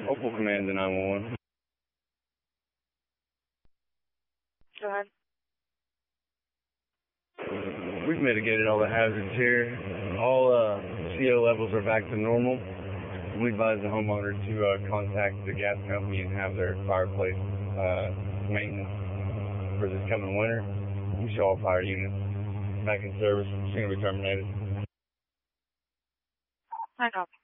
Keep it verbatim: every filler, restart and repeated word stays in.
Opal Command to nine one one. Go ahead. We've mitigated all the hazards here. All uh, C O levels are back to normal. We advise the homeowner to uh, contact the gas company and have their fireplace uh, maintenance for this coming winter. We show all fire units back in service. It's going to be terminated. I know.